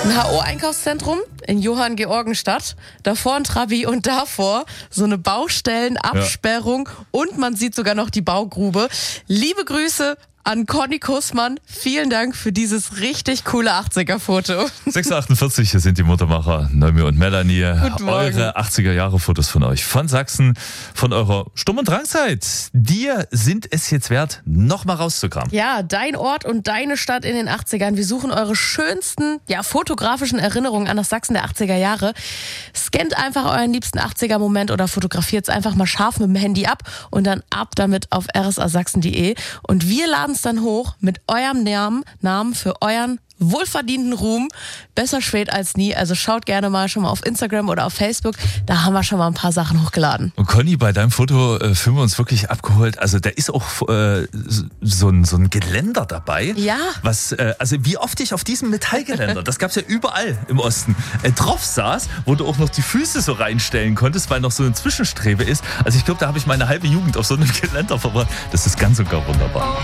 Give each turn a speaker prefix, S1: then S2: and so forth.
S1: Ein HO-Einkaufszentrum in Johanngeorgenstadt, davor ein Trabi und davor so eine Baustellenabsperrung und man sieht sogar noch die Baugrube. Liebe Grüße an Conny Kussmann. Vielen Dank für dieses richtig coole 80er-Foto.
S2: 648, hier sind die Muttermacher Noemi und Melanie.
S1: Guten Morgen.
S2: Eure 80er-Jahre-Fotos von euch, von Sachsen, von eurer Sturm- und Drangzeit. Dir sind es jetzt wert, nochmal rauszukramen.
S1: Ja, dein Ort und deine Stadt in den 80ern. Wir suchen eure schönsten, fotografischen Erinnerungen an das Sachsen der 80er Jahre. Scannt einfach euren liebsten 80er-Moment oder fotografiert es einfach mal scharf mit dem Handy ab und dann ab damit auf rsasachsen.de. Und wir laden es dann hoch mit eurem Namen für euren wohlverdienten Ruhm. Besser spät als nie. Also schaut gerne mal schon mal auf Instagram oder auf Facebook. Da haben wir schon mal ein paar Sachen hochgeladen.
S2: Und Conny, bei deinem Foto fühlen wir uns wirklich abgeholt. Also da ist auch so ein Geländer dabei.
S1: Ja.
S2: Also wie oft ich auf diesem Metallgeländer, das gab's ja überall im Osten, drauf saß, wo du auch noch die Füße so reinstellen konntest, weil noch so eine Zwischenstrebe ist. Also ich glaube, da habe ich meine halbe Jugend auf so einem Geländer verbracht. Das ist ganz und gar wunderbar.